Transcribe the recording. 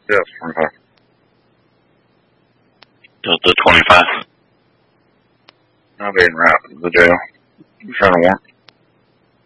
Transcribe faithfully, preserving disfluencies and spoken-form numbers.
Yes, twenty-five. Delta twenty-five. I'll be en route to the jail. I'm trying to warrant.